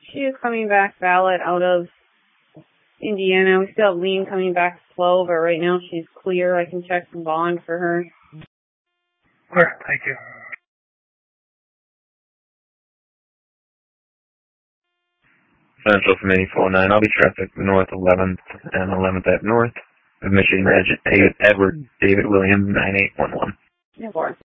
She is coming back valid out of Indiana. We still have Lean coming back slow, but right now she's clear. I can check the bond for her. Clear, thank you. Central from 849, I'll be traffic north 11th and 11th at north of Michigan Edward David Williams 9811. Yeah, board.